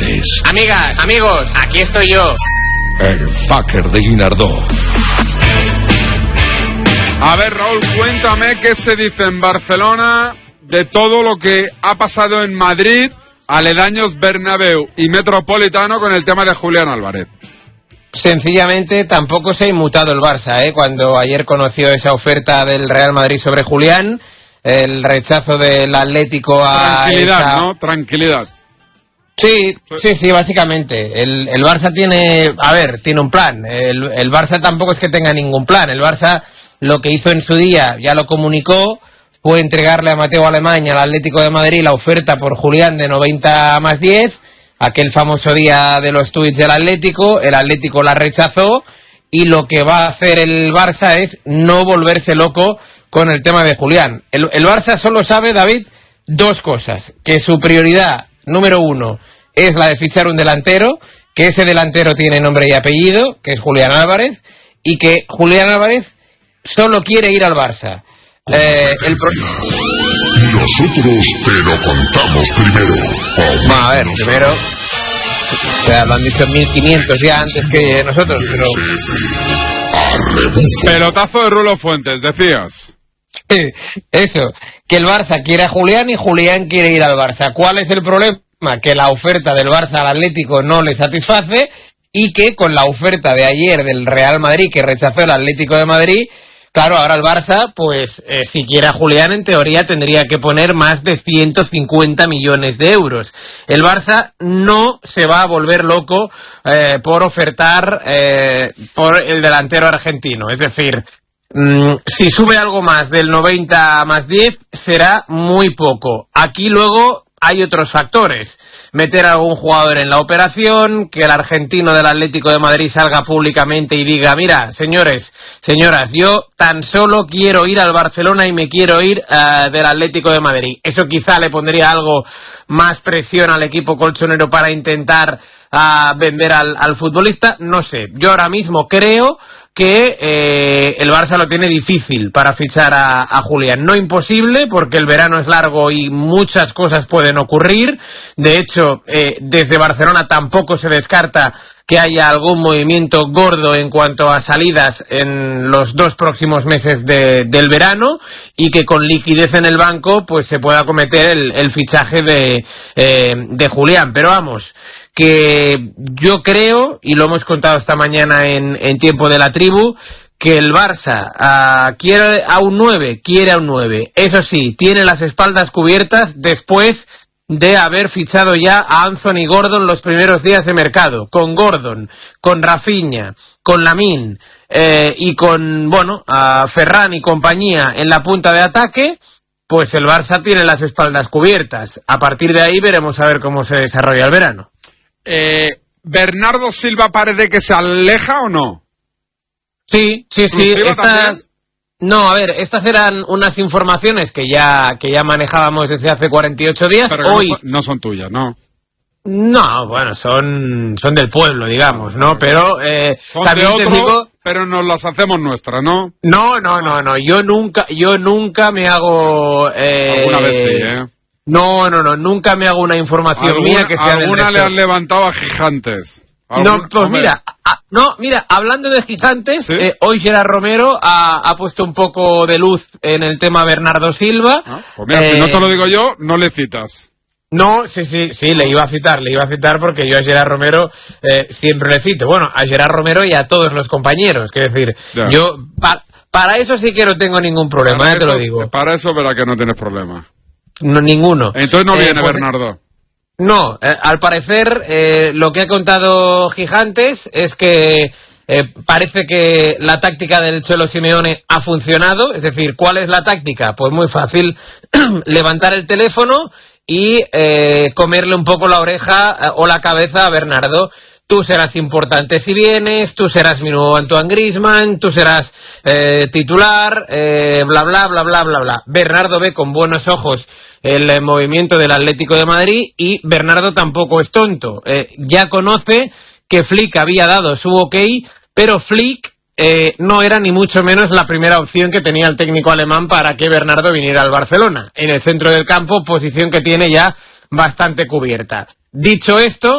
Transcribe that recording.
Fuentes. Amigas, amigos, aquí estoy yo. El fucker de Guinardó. A ver, Raúl, cuéntame qué se dice en Barcelona de todo lo que ha pasado en Madrid, aledaños Bernabéu y Metropolitano con el tema de Julián Álvarez. Sencillamente tampoco se ha inmutado el Barça, cuando ayer conoció esa oferta del Real Madrid sobre Julián, el rechazo del Atlético a... Tranquilidad, ¿no? Tranquilidad. Sí, básicamente. El Barça tiene un plan. El Barça tampoco es que tenga ningún plan. El Barça lo que hizo en su día, ya lo comunicó, fue entregarle a Mateo Alemany al Atlético de Madrid la oferta por Julián de 90 más 10, aquel famoso día de los tuits del Atlético. El Atlético la rechazó y lo que va a hacer el Barça es no volverse loco con el tema de Julián. El Barça solo sabe, David, dos cosas: que su prioridad número uno es la de fichar un delantero, que ese delantero tiene nombre y apellido, que es Julián Álvarez, y que Julián Álvarez solo quiere ir al Barça. Nosotros te lo contamos primero. A ver, primero, lo han dicho 1500 ya antes que nosotros, pero... Pelotazo de Rulo Fuentes, decías. Eso, que el Barça quiere a Julián y Julián quiere ir al Barça. ¿Cuál es el problema? Que la oferta del Barça al Atlético no le satisface y que con la oferta de ayer del Real Madrid que rechazó el Atlético de Madrid, claro, ahora el Barça, pues si quiere a Julián, en teoría tendría que poner más de 150 millones de euros. El Barça no se va a volver loco por ofertar por el delantero argentino. Es decir, si sube algo más del 90 más 10, será muy poco. Aquí luego hay otros factores. Meter a algún jugador en la operación, que el argentino del Atlético de Madrid salga públicamente y diga: mira, señores, señoras, yo tan solo quiero ir al Barcelona y me quiero ir del Atlético de Madrid. Eso quizá le pondría algo más presión al equipo colchonero para intentar vender al futbolista. No sé, yo ahora mismo creo que el Barça lo tiene difícil para fichar a Julián. No imposible, porque el verano es largo y muchas cosas pueden ocurrir. De hecho, desde Barcelona tampoco se descarta que haya algún movimiento gordo en cuanto a salidas en los 2 próximos meses del verano, y que con liquidez en el banco pues se pueda cometer el fichaje de Julián. Pero vamos, que yo creo, y lo hemos contado esta mañana en Tiempo de la Tribu, que el Barça quiere a un 9. Eso sí, tiene las espaldas cubiertas después de haber fichado ya a Anthony Gordon los primeros días de mercado. Con Gordon, con Rafinha, con Lamine y con, a Ferran y compañía en la punta de ataque, pues el Barça tiene las espaldas cubiertas. A partir de ahí veremos a ver cómo se desarrolla el verano. ¿Bernardo Silva parece que se aleja o no? Sí. No, a ver, estas eran unas informaciones que ya manejábamos desde hace 48 días. Pero hoy no son tuyas, ¿no? No, bueno, son del pueblo, digamos, ¿no? Pero son también de otro, te digo, pero nos las hacemos nuestras, ¿no? No. Yo nunca me hago. Alguna vez sí, ¿eh? No, nunca me hago una información mía que sea del ¿Alguna resto. le han levantado a Gigantes? No, pues mira, hablando de Gigantes, ¿sí? Hoy Gerard Romero ha puesto un poco de luz en el tema Bernardo Silva. Pues mira, si no te lo digo yo, no le citas. No, sí, le iba a citar porque yo a Gerard Romero siempre le cito. Bueno, a Gerard Romero y a todos los compañeros, quiero decir, ya. Yo para eso sí que no tengo ningún problema, te lo digo. Para eso verá que no tienes problema. No, ninguno. Entonces no viene Bernardo. No, al parecer lo que ha contado Gigantes es que parece que la táctica del Cholo Simeone ha funcionado. Es decir, ¿cuál es la táctica? Pues muy fácil, levantar el teléfono y comerle un poco la oreja o la cabeza a Bernardo. Tú serás importante si vienes, tú serás mi nuevo Antoine Griezmann, tú serás titular, bla, bla, bla, bla, bla, bla. Bernardo ve con buenos ojos el movimiento del Atlético de Madrid y Bernardo tampoco es tonto. Ya conoce que Flick había dado su ok, pero Flick no era ni mucho menos la primera opción que tenía el técnico alemán para que Bernardo viniera al Barcelona. En el centro del campo, posición que tiene ya bastante cubierta. Dicho esto,